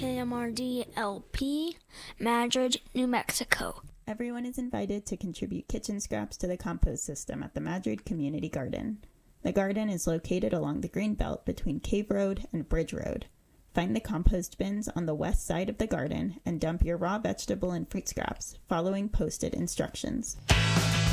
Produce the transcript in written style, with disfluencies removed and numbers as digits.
KMRD LP, Madrid, New Mexico. Everyone is invited to contribute kitchen scraps to the compost system at the Madrid Community Garden. The garden is located along the green belt between Cave Road and Bridge Road. Find the compost bins on the west side of the garden and dump your raw vegetable and fruit scraps, following posted instructions.